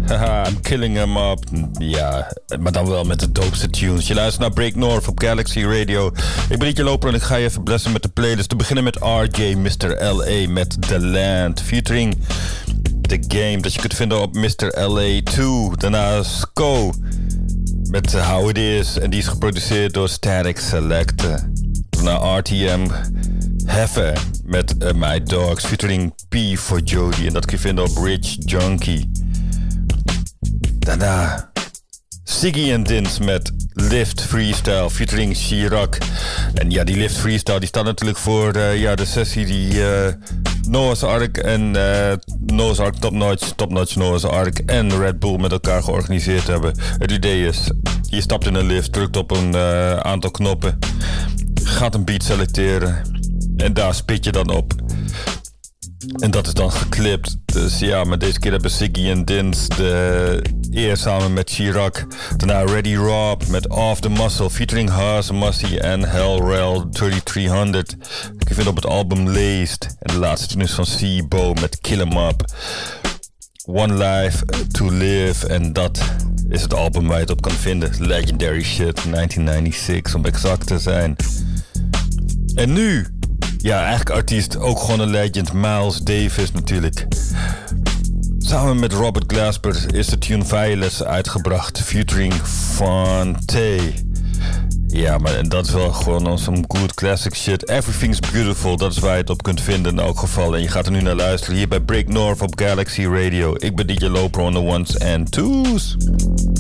Haha, I'm killing him up. Ja, maar dan wel met de doopste tunes. Je luistert naar Break North op Galaxy Radio. Ik ben Rietje Loper en ik ga je even blessen met de playlist. Te beginnen met RJ, Mr. L.A. met The Land. Featuring The Game, dat je kunt vinden op Mr. L.A. 2. Daarna Sko met How It Is. En die is geproduceerd door Static Select. Daarna RTM Heffe met My Dogs. Featuring P for Jody. En dat kun je vinden op Rich Junkie. Daarna Siggy and Dins met Lift Freestyle featuring Chirac. En ja, die Lift Freestyle die staat natuurlijk voor de sessie die Noah's Ark en Noah's Ark Top Notch Noah's Ark en Red Bull met elkaar georganiseerd hebben. Het idee is, je stapt in een lift, drukt op een aantal knoppen, gaat een beat selecteren en daar spit je dan op. En dat is dan geklipt. Dus ja, maar deze keer hebben Siggy en Dins de eer samen met Chirac. Daarna Ready Rob met Off the Muscle featuring Haas, Massey en Hellrel 3300. Ik vind op het album Laced. En de laatste tune is van C-Bo met Kill 'Em Up. One Life to Live. En dat is het album waar je het op kan vinden. Legendary shit, 1996 om exact te zijn. En nu... ja, eigenlijk artiest, ook gewoon een legend. Miles Davis natuurlijk. Samen met Robert Glasper is de tune Violets uitgebracht. Featuring Fonte. Ja, maar dat is wel gewoon some good classic shit. Everything's Beautiful, dat is waar je het op kunt vinden in elk geval. En je gaat er nu naar luisteren hier bij Break North op Galaxy Radio. Ik ben DJ Loper on the ones and twos.